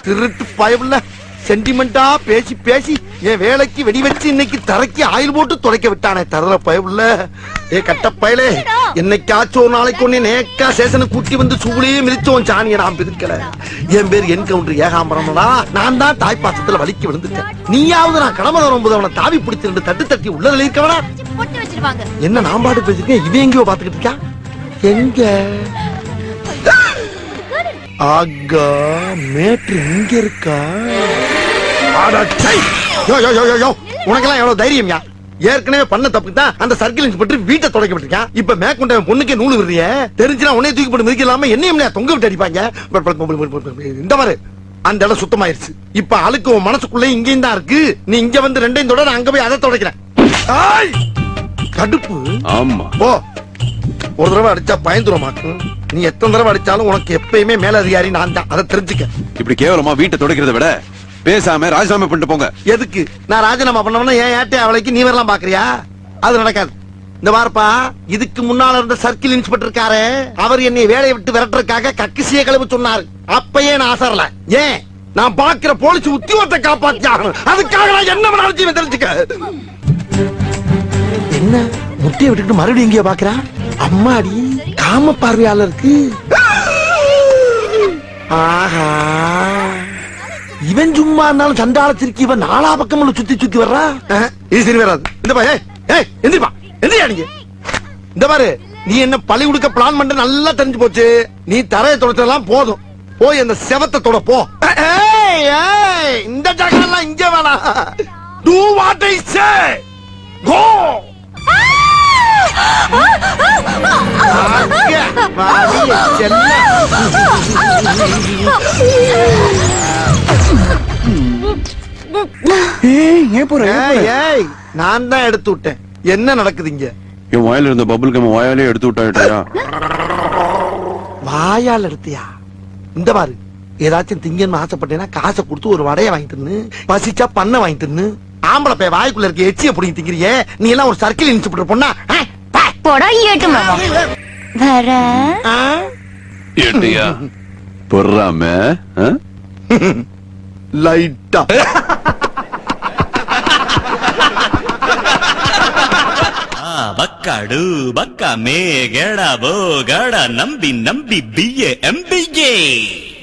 திருட்டு பயவுல சென்டிமெண்டா பேசி பேசி என் வேலைக்கு வெடி வச்சு இன்னைக்கு தரைக்கு ஆயில் போட்டு துடைக்க விட்டானே தரல பயவுல. ஏ கட்ட பயலே, என்னைக்காச்சும் ஒரு நாளைக்கு ஒண்ணு நேக்கா சேசனை கூட்டி வந்து சூளையே மிதிச்சோம் சாணியை நான் பிரிக்கல. என் பேர் என்கவுண்டர் ஏகாம்பரம்டா. நான் தான் தாய்ப்பாசத்துல வலிக்கு விழுந்துட்டேன். நீயாவது நான் கடமை வரும்போது அவனை தாவி பிடிச்சிருந்து தட்டு தட்டி உள்ள இருக்கவனா என்ன நான் பாட்டு பேசிருக்கேன். இவன் எங்கேயோ பாத்துக்கிட்டு இருக்கா? எங்க ஆகா மேட்ரு இங்க இருக்கா? உனக்கெல்லாம் எவ்வளவு தைரியம்? ஏற்கனவே பண்ண தப்பு தான் அந்த சர்க்கிள் இன்ஸ்பெக்டர் வீட்டை தொடக்க விட்டுருக்கான். இப்ப மேற்கொண்ட பொண்ணுக்கே நூல் விடுறிய தெரிஞ்சுனா உன்னைய தூக்கி போட்டு மிதிக்கலாம என்னையும் தொங்க விட்டு அடிப்பாங்க. இந்த மாதிரி அந்த இடம் சுத்தமாயிருச்சு. இப்ப அழுக்கு உன் மனசுக்குள்ளே இங்கேயும் தான் இருக்கு. நீ இங்க வந்து ரெண்டையும் தொட, அங்க போய் அதை தொடக்கிறேன். கடுப்பு. ஆமா போ. ஒரு தடவை அடிச்சா பயந்துருமாக்கு. நீ எத்தனை தடவை அடிச்சாலும் உனக்கு எப்பயுமே மேல அதிகாரி நான் தான். அதை தெரிஞ்சுக்க. இப்படி கேவலமா வீட்டை துடைக்கிறத விட பேசாம ராஜினாமா பண்ணிட்டு போங்க. எதுக்கு நான் ராஜினாமா பண்ணவனா என் ஏட்டை அவளைக்கு நீ வரலாம் பாக்குறியா? அது நடக்காது. இந்த வாரப்பா, இதுக்கு முன்னால இருந்த சர்க்கிள் இன்ஸ்பெக்டர் இருக்காரு, அவர் என்னை வேலையை விட்டு விரட்டுறதுக்காக கக்கிசிய கழுவு சொன்னாரு. அப்பயே நான் ஆசரல. ஏன்? நான் பாக்குற போலீஸ் உத்தியோகத்தை காப்பாத்தி ஆகணும். அதுக்காக நான் என்ன வேணாலும் தெரிஞ்சுக்க. என்ன முட்டையை விட்டுட்டு மறுபடியும் எங்கேயோ பாக்குறா? அம்மாடி காம பார்வையாளருக்கு. ஆஹா, இவன் சும்மா இருந்தாலும் சண்டாளத்திற்கு இவன் நாலா பக்கம் சுத்தி சுத்தி வர்றா. இது சரி வராது. இந்த பா எந்திரிப்பா, எந்திரியா நீங்க. இந்த பாரு, நீ என்ன பழி கொடுக்க பிளான் பண்ண நல்லா தெரிஞ்சு போச்சு. நீ தரையை தொடச்சதெல்லாம் போதும். போய் அந்த செவத்தை தொட போ. இந்த ஜகெல்லாம் இங்க வேணாம். Do what I say. Go. நான் தான் எடுத்து விட்டேன். என்ன நடக்குது இங்க? என் வாயில இருந்த பபுள் கம் வாயாலே எடுத்து விட்டாயா? வாயால் எடுத்தியா? இந்த பாரு, ஏதாச்சும் திங்கன்னு ஆசைப்பட்டேன்னா காசை கொடுத்து ஒரு வடைய வாங்கி தின்னு, பசிச்சா பண்ண வாங்கி தின்னு. ஆம்பளை பைய வாய்க்குள்ள இருக்க எச்சிய புடிங்கி திங்கிறியே. நீ எல்லாம் ஒரு சர்க்கிள் இன்ஸ்பெக்டர் பொண்ணா? போடா ஏட்டு மாமா. வர ஏட்டியா பொறாம லைட்டா. பக்காடு பக்கா மே கேடா போ கேடா நம்பி நம்பி பிஏ எம்பிஏ